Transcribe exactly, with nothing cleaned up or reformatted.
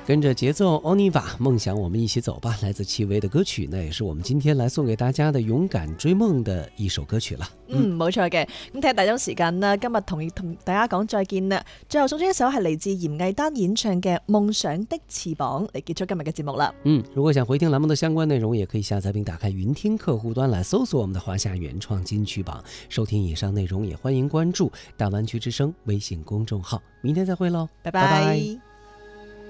跟着节奏 Oniva 梦想我们一起走吧，来自戚薇的歌曲，那也是我們今天來送給大家的勇敢追夢的一首歌曲啦。 嗯，冇錯嘅。咁睇下大鐘時間啦，今日同同大家講再見啦。最後送出一首係嚟自嚴藝丹演唱嘅《夢想的翅膀》嚟結束今日嘅節目啦。 嗯，如果想回聽欄目的相關內容，也可以下載並打開雲聽客戶端來搜索我們的華夏原創金曲榜，收聽以上內容，也歡迎關注大灣區之聲微信公眾號。明天再會嘍， 拜拜。拜拜。